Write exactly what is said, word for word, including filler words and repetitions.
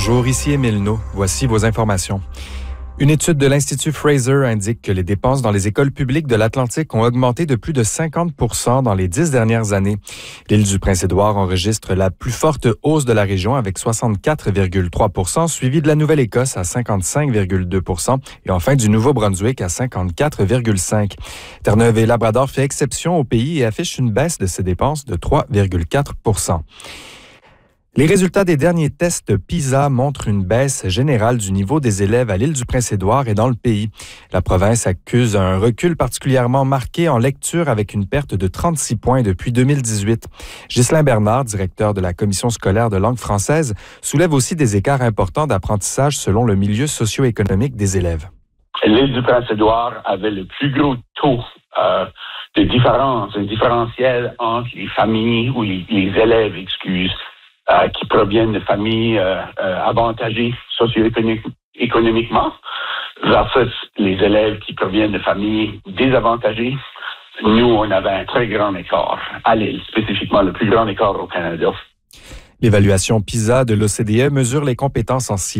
Bonjour, ici Émile No. Voici vos informations. Une étude de l'Institut Fraser indique que les dépenses dans les écoles publiques de l'Atlantique ont augmenté de plus de cinquante pour cent dans les dix dernières années. L'île du Prince-Édouard enregistre la plus forte hausse de la région avec soixante-quatre virgule trois pour cent, suivi de la Nouvelle-Écosse à cinquante-cinq virgule deux pour cent et enfin du Nouveau-Brunswick à cinquante-quatre virgule cinq pour cent. Terre-Neuve et Labrador fait exception au pays et affiche une baisse de ses dépenses de trois virgule quatre pour cent. Les résultats des derniers tests PISA montrent une baisse générale du niveau des élèves à l'île du Prince-Édouard et dans le pays. La province accuse un recul particulièrement marqué en lecture avec une perte de trente-six points depuis deux mille dix-huit. Ghislain Bernard, directeur de la Commission scolaire de langue française, soulève aussi des écarts importants d'apprentissage selon le milieu socio-économique des élèves. L'île du Prince-Édouard avait le plus gros taux euh, de différence, un différentiel entre les familles ou les, les élèves, excuse, Euh, qui proviennent de familles euh, euh, avantagées socio-économiquement versus les élèves qui proviennent de familles désavantagées. Nous, on avait un très grand écart à l'île, spécifiquement le plus grand écart au Canada. L'évaluation PISA de l'O C D E mesure les compétences en sciences